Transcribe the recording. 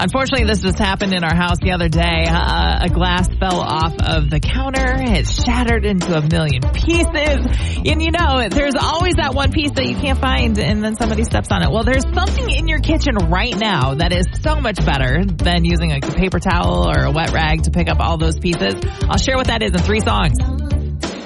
Unfortunately, this just happened in our house the other day. A glass fell off of the counter. It shattered into a million pieces. And you know, there's always that one piece that you can't find and then somebody steps on it. Well, there's something in your kitchen right now that is so much better than using a paper towel or a wet rag to pick up all those pieces. I'll share what that is in 3 songs.